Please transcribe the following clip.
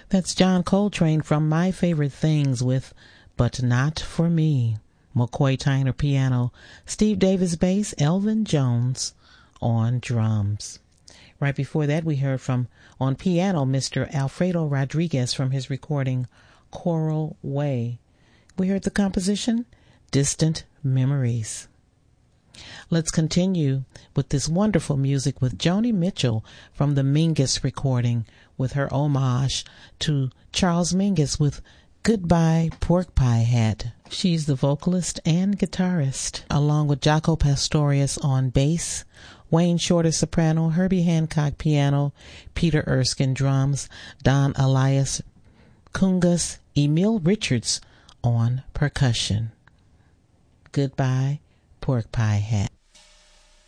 That's John Coltrane from My Favorite Things with But Not For Me. McCoy Tyner piano, Steve Davis bass, Elvin Jones on drums. Right before that we heard from, on piano, Mr. Alfredo Rodriguez from his recording Coral Way. We heard the composition Distant Memories. Let's continue with this wonderful music with Joni Mitchell from the Mingus recording with her homage to Charles Mingus with Goodbye Pork Pie Hat. She's the vocalist and guitarist, along with Jaco Pastorius on bass, Wayne Shorter soprano, Herbie Hancock piano, Peter Erskine drums, Don Elias congas, Emil Richards on percussion. Goodbye Pork Pie Hat.